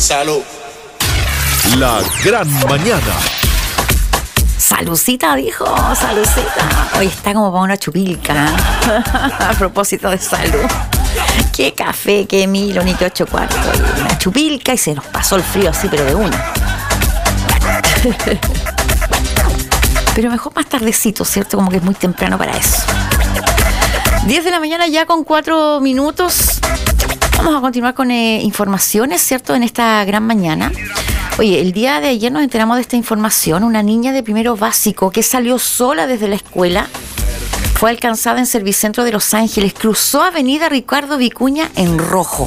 Salud. La gran mañana. Salucita, dijo, salucita. Hoy está como para una chupilca. A propósito de salud. Qué café, qué Milo, ni qué 8 cuartos. Una chupilca y se nos pasó el frío así, pero de una. Pero mejor más tardecito, ¿cierto? Como que es muy temprano para eso. 10 de la mañana ya con 4 minutos. Vamos a continuar con informaciones, ¿cierto? En esta gran mañana. Oye, el día de ayer nos enteramos de esta información. Una niña de primero básico que salió sola desde la escuela fue alcanzada en Servicentro de Los Ángeles. Cruzó Avenida Ricardo Vicuña en rojo.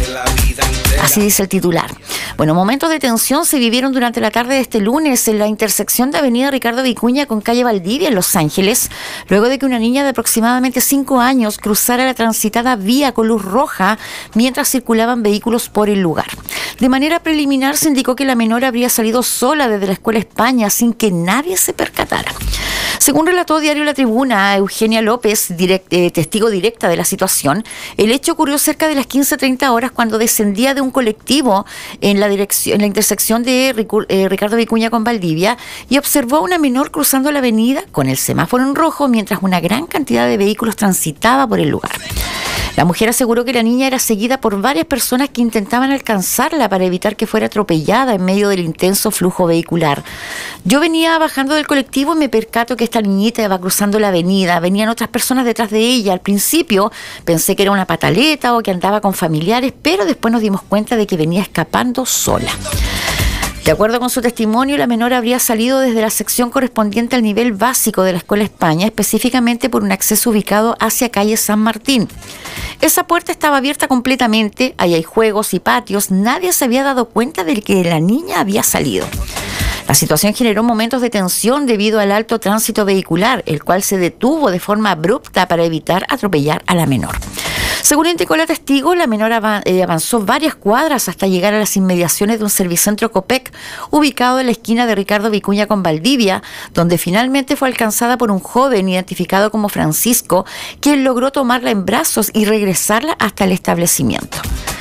Así dice el titular. Bueno, momentos de tensión se vivieron durante la tarde de este lunes en la intersección de Avenida Ricardo Vicuña con calle Valdivia en Los Ángeles, luego de que una niña de aproximadamente 5 años cruzara la transitada vía con luz roja mientras circulaban vehículos por el lugar. De manera preliminar se indicó que la menor habría salido sola desde la Escuela España sin que nadie se percatara. Según relató Diario La Tribuna, Eugenia López, testigo directa de la situación, el hecho ocurrió cerca de las 15:30 horas cuando descendía de un colectivo en la intersección de Ricardo Vicuña con Valdivia y observó a una menor cruzando la avenida con el semáforo en rojo mientras una gran cantidad de vehículos transitaba por el lugar. La mujer aseguró que la niña era seguida por varias personas que intentaban alcanzarla para evitar que fuera atropellada en medio del intenso flujo vehicular. Yo venía bajando del colectivo y me percato que esta niñita iba cruzando la avenida. Venían otras personas detrás de ella. Al principio pensé que era una pataleta o que andaba con familiares, pero después nos dimos cuenta de que venía escapando sola. De acuerdo con su testimonio, la menor habría salido desde la sección correspondiente al nivel básico de la Escuela España, específicamente por un acceso ubicado hacia calle San Martín. Esa puerta estaba abierta completamente, ahí hay juegos y patios, nadie se había dado cuenta de que la niña había salido. La situación generó momentos de tensión debido al alto tránsito vehicular, el cual se detuvo de forma abrupta para evitar atropellar a la menor. Según indicó la testigo, la menor avanzó varias cuadras hasta llegar a las inmediaciones de un Servicentro Copec ubicado en la esquina de Ricardo Vicuña con Valdivia, donde finalmente fue alcanzada por un joven identificado como Francisco, quien logró tomarla en brazos y regresarla hasta el establecimiento.